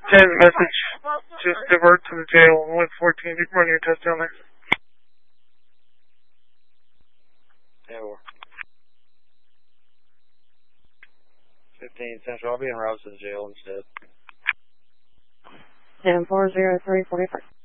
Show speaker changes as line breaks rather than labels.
10 message. Just divert to the jail. 114. You can run your test down there.
Yeah, over. 15 Central. I'll be en route to the jail instead.
10-403-45.